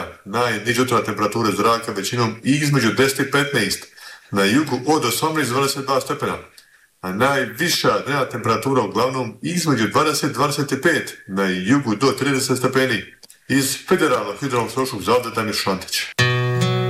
stepena, najniža jutarnja temperatura zraka većinom između 10 i 15, na jugu od 18 do 22 stepena, a najviša dnevna temperatura uglavnom između 20 i 25, na jugu do 30 stepeni. Iz Federalnog hidrometeorološkog zavoda Damir Šantić.